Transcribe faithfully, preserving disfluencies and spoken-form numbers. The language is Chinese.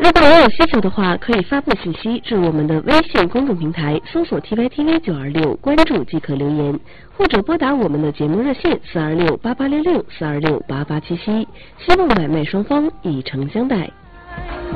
如果您有需求的话，可以发布信息至我们的微信公众平台，搜索 T Y T V 九二六，关注即可留言，或者拨打我们的节目热线四二六八八六六四二六八八七七，希望买卖双方以诚相待。